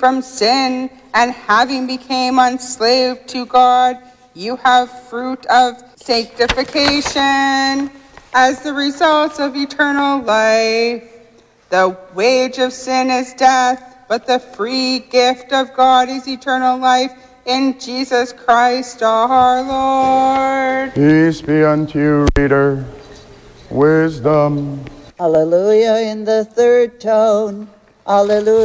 from sin, and having become enslaved to God, you have fruit of sanctification as the results of eternal life. The wage of sin is death, but the free gift of God is eternal life in Jesus Christ our Lord. Peace be unto you, reader. Wisdom. Hallelujah in the third tone. Hallelujah.